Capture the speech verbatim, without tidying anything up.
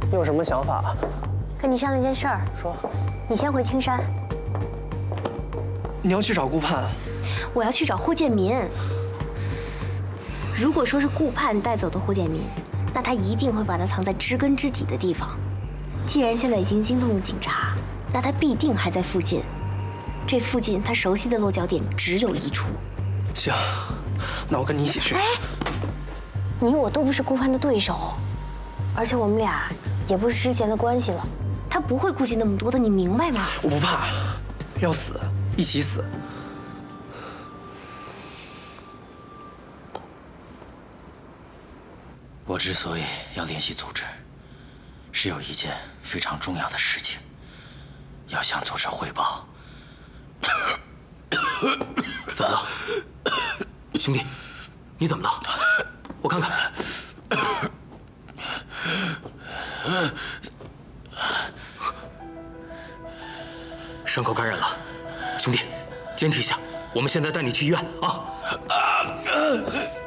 你有什么想法？ 跟你商量件事儿。 说。 你先回青山。 你要去找顾盼？ 我要去找霍建民。如果说是顾盼带走的霍建民，那他一定会把他藏在知根知底的地方。既然现在已经惊动了警察，那他必定还在附近。这附近他熟悉的落脚点只有一处。 行，那我跟你一起去。 哎，你我都不是顾盼的对手，而且我们俩也不是之前的关系了，他不会顾及那么多的，你明白吗？ 我不怕，要死一起死。 我之所以要联系组织，是有一件非常重要的事情要向组织汇报。 怎么了，兄弟？你怎么了？我看看。伤口感染了，兄弟，坚持一下。我们现在带你去医院啊！